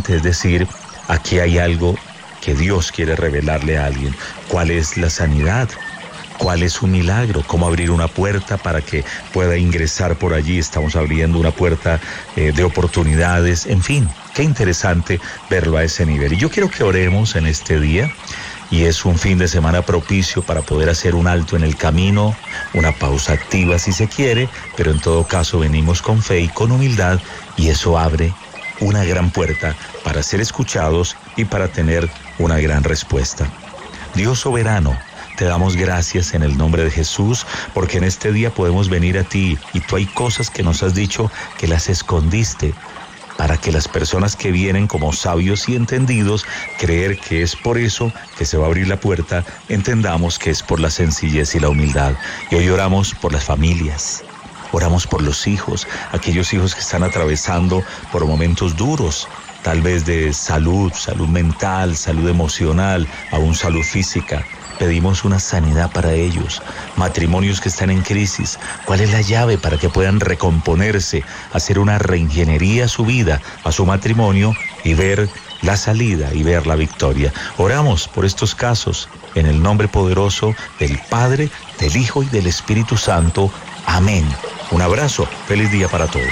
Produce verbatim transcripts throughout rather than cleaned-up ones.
interesante, es decir, aquí hay algo que Dios quiere revelarle a alguien. ¿Cuál es la sanidad? ¿Cuál es un milagro? ¿Cómo abrir una puerta para que pueda ingresar por allí? Estamos abriendo una puerta eh, de oportunidades, en fin, qué interesante verlo a ese nivel. Y yo quiero que oremos en este día, y es un fin de semana propicio para poder hacer un alto en el camino, una pausa activa si se quiere, pero en todo caso venimos con fe y con humildad, y eso abre una gran puerta para ser escuchados y para tener una gran respuesta. Dios soberano, te damos gracias en el nombre de Jesús, porque en este día podemos venir a ti, y tú hay cosas que nos has dicho que las escondiste, para que las personas que vienen como sabios y entendidos, creer que es por eso que se va a abrir la puerta, entendamos que es por la sencillez y la humildad. Y hoy oramos por las familias, oramos por los hijos, aquellos hijos que están atravesando por momentos duros, tal vez de salud, salud mental, salud emocional, aún salud física. Pedimos una sanidad para ellos, matrimonios que están en crisis. ¿Cuál es la llave para que puedan recomponerse, hacer una reingeniería a su vida, a su matrimonio, y ver la salida y ver la victoria? Oramos por estos casos en el nombre poderoso del Padre, del Hijo y del Espíritu Santo. Amén. Un abrazo, feliz día para todos.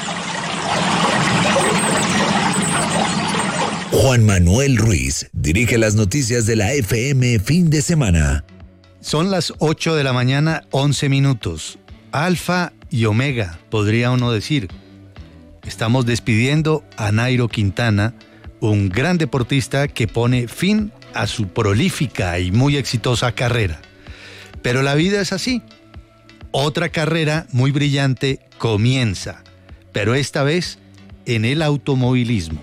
Juan Manuel Ruiz dirige las noticias de la F M fin de semana. Son las ocho de la mañana, once minutos. Alfa y Omega, podría uno decir. Estamos despidiendo a Nairo Quintana, un gran deportista que pone fin a su prolífica y muy exitosa carrera. Pero la vida es así. Otra carrera muy brillante comienza, pero esta vez en el automovilismo.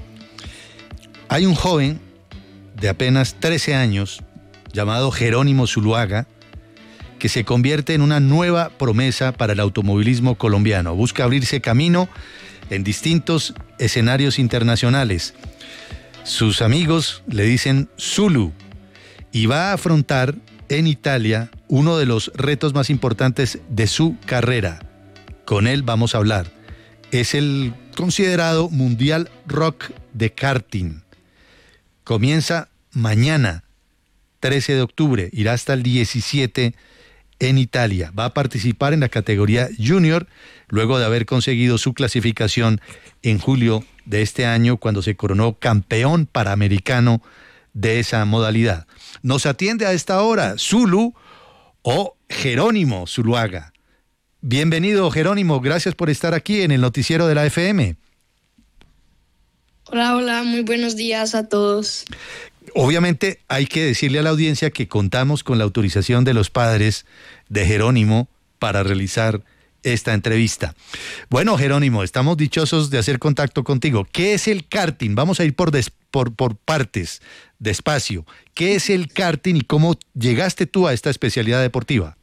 Hay un joven de apenas trece años, llamado Jerónimo Zuluaga, que se convierte en una nueva promesa para el automovilismo colombiano. Busca abrirse camino en distintos escenarios internacionales. Sus amigos le dicen Zulu, y va a afrontar en Italia uno de los retos más importantes de su carrera. Con él vamos a hablar. Es el considerado Mundial Rock de Karting. Comienza mañana, trece de octubre, irá hasta el diecisiete en Italia. Va a participar en la categoría Junior, luego de haber conseguido su clasificación en julio de este año, cuando se coronó campeón panamericano de esa modalidad. Nos atiende a esta hora Zulu o Jerónimo Zuluaga. Bienvenido, Jerónimo, gracias por estar aquí en el noticiero de la F M. Hola, hola, muy buenos días a todos. Obviamente hay que decirle a la audiencia que contamos con la autorización de los padres de Jerónimo para realizar esta entrevista. Bueno, Jerónimo, estamos dichosos de hacer contacto contigo. ¿Qué es el karting? Vamos a ir por, des, por, por partes, despacio. ¿Qué es el karting y cómo llegaste tú a esta especialidad deportiva?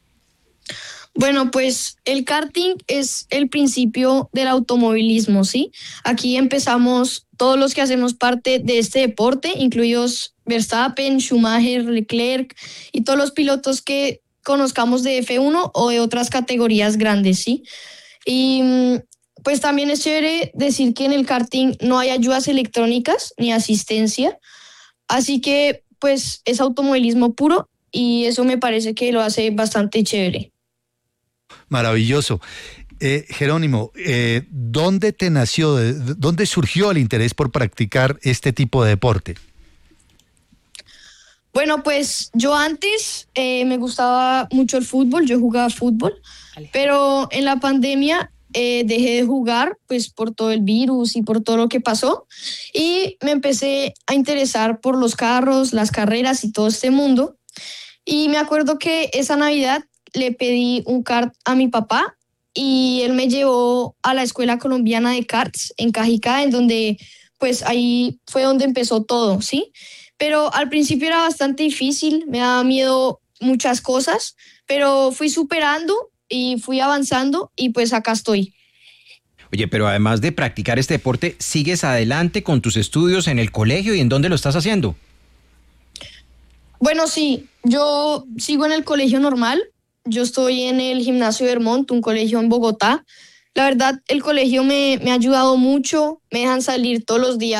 Bueno, pues el karting es el principio del automovilismo, ¿sí? Aquí empezamos todos los que hacemos parte de este deporte, incluidos Verstappen, Schumacher, Leclerc y todos los pilotos que conozcamos de F uno o de otras categorías grandes, ¿sí? Y pues también es chévere decir que en el karting no hay ayudas electrónicas ni asistencia, así que pues es automovilismo puro y eso me parece que lo hace bastante chévere. Maravilloso. Eh, Jerónimo, eh, ¿dónde te nació, de, dónde surgió el interés por practicar este tipo de deporte? Bueno, pues yo antes eh, me gustaba mucho el fútbol, yo jugaba fútbol, pero en la pandemia eh, dejé de jugar pues por todo el virus y por todo lo que pasó, y me empecé a interesar por los carros, las carreras y todo este mundo. Y me acuerdo que esa Navidad le pedí un kart a mi papá y él me llevó a la Escuela Colombiana de Karts en Cajicá, en donde pues ahí fue donde empezó todo, ¿sí? Pero al principio era bastante difícil, me daba miedo muchas cosas, pero fui superando y fui avanzando y pues acá estoy. Oye, pero además de practicar este deporte, ¿sigues adelante con tus estudios en el colegio y en dónde lo estás haciendo? Bueno, sí, yo sigo en el colegio normal. Yo estoy en el Gimnasio Vermont, un colegio en Bogotá. La verdad, el colegio me, me ha ayudado mucho, me dejan salir todos los días